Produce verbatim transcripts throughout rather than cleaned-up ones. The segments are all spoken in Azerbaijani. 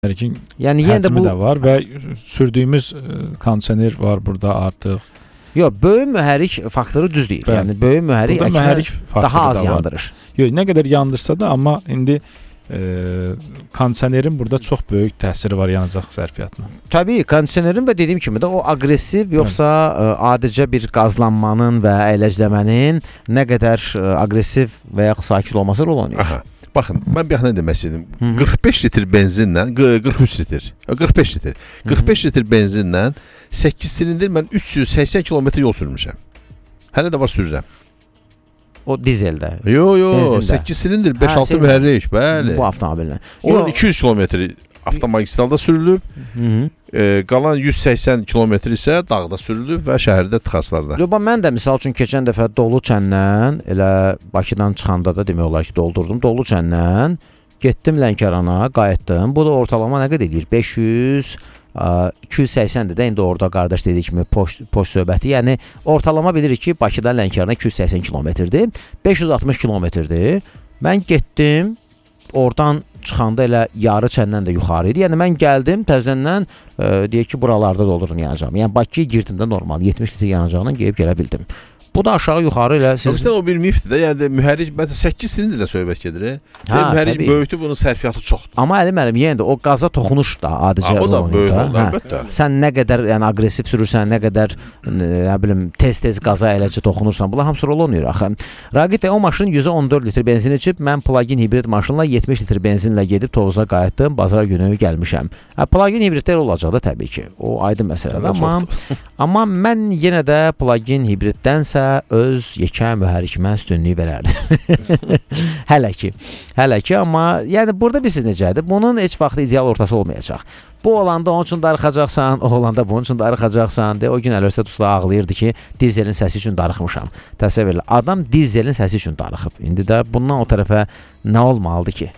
yəni yenə də bu də var və sürdüyümüz kondisioner var burada artıq. Yox, böyük mühərrik faktoru düz deyil. Bəli. Yəni böyük mühərrik əksinə daha az yandırır. Yox, nə qədər yandırsa da, amma indi e, kondisionerin burada çox böyük təsiri var yanacaq zərfiyyatına. Təbii, kondisionerin və dediyim kimi də o aqressiv, yoxsa ə, adicə bir qazlanmanın və əyləcləmənin nə qədər ə, aqressiv və yaxud sakit olması rol oynayır. Aha. Baxın, mən bir yaxına demək istədim. qırx beş litr benzinlə, qırx üç litr, qırx beş litr, qırx beş litr benzinlə səkkiz silindir mən üç yüz səksən kilometr yol sürmüşəm. Hələ də var sürürəm. O dizeldə. Yo, yo, səkkiz silindir, beş altı mühərrik, bəli. Bu avtomobillə. Onun iki yüz kilometr avtomagistralda sürülüb, e, qalan yüz səksən kilometr isə dağda sürülüb və şəhərdə tıxaclarda. Yox, mən də misal üçün keçən dəfə Doluçəndən, elə Bakıdan çıxanda da demək olar ki, doldurdum. Doluçəndən getdim Lənkərana, qayıtdım. Bu da ortalama nə qədər edir? beş yüz, iki yüz səksəndir də, indi orada qardaş dediyi kimi poş, poş söhbəti. Yəni ortalama bilirik ki, Bakıdan Lənkərana iki yüz səksən kilometrdir, beş yüz altmış kilometrdir. Mən getdim, oradan çıxanda elə yarı çəndən də yuxarı idi. Yəni mən gəldim, təzədən e, deyək ki, buralarda doldurum yanacağım. Yəni Bakıya girdim də normal yetmiş litr yanacağından gəlib gələ bildim. Bu da aşağı yuxarı elə siz... Yoxsa o bir mifdir də, yəni mühərrik bəlkə səkkiz silindirlə söhbət gedir. Hə, mühərrik böyükdür, bunun sərfiyyatı çoxdur. Amma əlim əlim yenə də o qaza toxunuş da adicə o da böyük olur, əlbəttə. Sən nə qədər yəni aqressiv sürürsən, nə qədər nə bilim tez-tez qaza eləcə toxunursan, bunlar hamısı rol oynayır axı. Raqib bəy o maşın yüz on dörd litr benzin içib, mən plug-in hibrid maşınla yetmiş litr benzinlə gedib Tovuza qayıtdım, bazar günü gəlmişəm. Hə, plug-in hibridlər olacaq da təbii ki. O aydın məsələdir, amma amma mən yenə də plug-in hibriddənsə öz yekə mühərrikimə üstünlüyü verərdim. Hələ ki, hələ ki, amma yəni burada bilsiz necədir? Bunun heç vaxt ideal ortası olmayacaq. Bu olanda onun üçün darıxacaqsan, o olanda bunun üçün darıxacaqsan. De, o gün Əlövsət usta ağlayırdı ki, dizelin səsi üçün darıxmışam. Təsəvvür elə, adam dizelin səsi üçün darıxıb. İndi də bundan o tərəfə nə olmalıdır ki?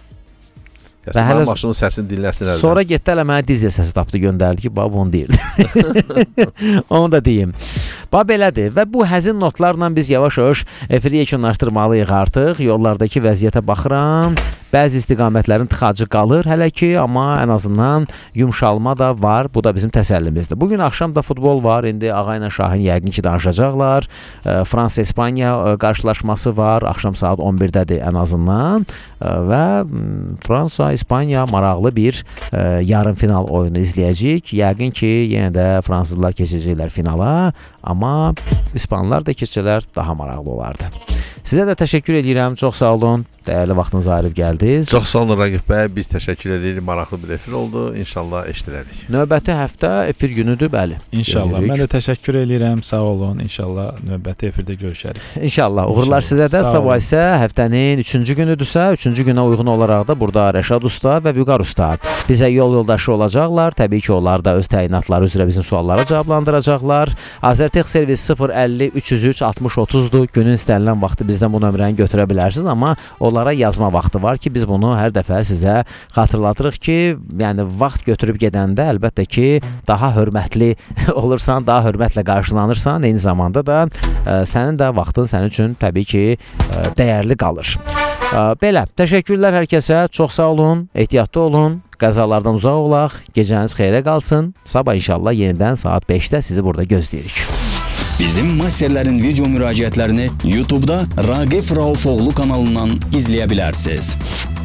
Və hələ maşının səsini dinləsin əldə. Sonra getdi hələ mənə dizel səsi tapdı, göndərdi ki, bax bunu deyirdi. Onu da deyim. Bax belədir və bu həzin notlarla biz yavaş-yavaş efiri yekunlaşdırmalıyıq artıq. Yollardakı vəziyyətə baxıram. Bəzi istiqamətlərin tıxacı qalır hələ ki, amma ən azından yumşalma da var. Bu da bizim təsəllimizdir. Bugün axşam da futbol var. İndi Ağa ilə Şahin yəqin ki danışacaqlar. E, Fransa-İspaniya qarşılaşması var. Axşam saat on birdədir ən azından. E, və Fransa-İspaniya maraqlı bir e, yarım final oyunu izləyəcəyik. Yəqin ki, yenə də fransızlar keçəcəklər finala. Amma İspanlar da keçəcəklər, daha maraqlı olardı. Sizə də təşəkkür edirəm. Çox sağ olun. Dəyərli vaxtınızı ayırıb gəldiniz. Çox sağ olun Raqif bəy. Biz təşəkkür edirik. Maraqlı bir efir oldu. İnşallah eşidilərik. Növbəti həftə efir günüdür, bəli. İnşallah. Gözləyirik. Mən də təşəkkür edirəm. Sağ olun. İnşallah növbəti efirdə görüşərik. İnşallah. Uğurlar sizə də. Sabah isə həftənin üçüncü günüdürsə, üçüncü günə uyğun olaraq da burada Rəşad usta və Vüqar usta bizə yol yoldaşı olacaqlar. Təbii ki, onlar da öz təyinatları üzrə bizim sualları cavablandıracaqlar. Azərtex servis sıfır əlli üç yüz üç altmış otuzdur. Günün istənilən vaxtı bizdən bu nömrəni götürə bilərsiniz, amma onlara yazma vaxtı var ki, biz bunu hər dəfə sizə xatırlatırıq ki, yəni vaxt götürüb gedəndə əlbəttə ki, daha hörmətli olursan, daha hörmətlə qarşılanırsan, eyni zamanda da ə, sənin də vaxtın sənin üçün təbii ki, ə, dəyərli qalır. Ə, belə, təşəkkürlər hər kəsə, çox sağ olun, ehtiyatlı olun, qəzalardan uzaq olaq, gecəniz xeyrə qalsın, sabah inşallah yenidən saat beşdə sizi burada gözləyirik. Bizim masterlərin video müraciətlərini YouTube'da Raqif Raufoğlu kanalından izləyə bilərsiniz.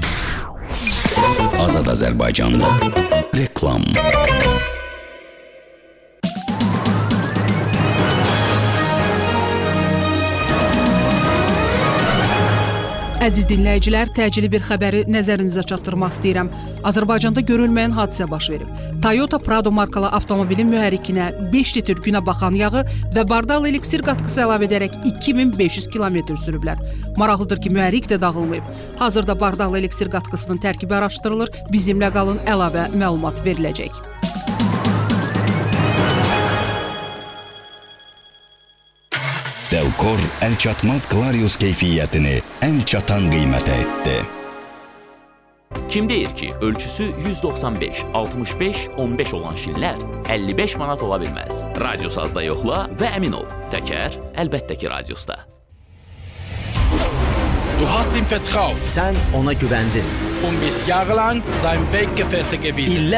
Azad Azərbaycanda reklam. Əziz dinləyicilər, təcili bir xəbəri nəzərinizə çatdırmaq istəyirəm. Azərbaycanda görülməyən hadisə baş verib. Toyota Prado markalı avtomobilin mühərrikinə beş litr günə baxan yağı və bardal eliksir qatqısı əlavə edərək iki min beş yüz kilometr sürüblər. Maraqlıdır ki, mühərrik də dağılmayıb. Hazırda bardal eliksir qatqısının tərkibi araşdırılır, bizimlə qalın, əlavə məlumat veriləcək. Delkor əlçatmaz Clarius keyfiyyətini ən çatan qiymətə etdi. Kim deyir ki, ölçüsü yüz doxsan beş, altmış beş, on beş olan şinlər əlli beş manat ola bilməz? Radiosazda yoxla və əmin ol, təkər əlbəttə ki, radiosda. Du hast ihm vertraut. Sən ona güvəndin. um bis jahrelang seinen Weg gefestigt gewesen.